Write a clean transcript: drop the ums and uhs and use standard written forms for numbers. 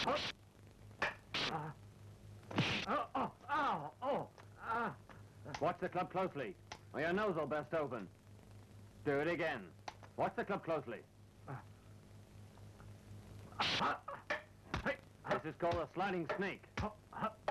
Watch the club closely, or your nose will burst open. Do it again. Watch the club closely. This is called a sliding snake.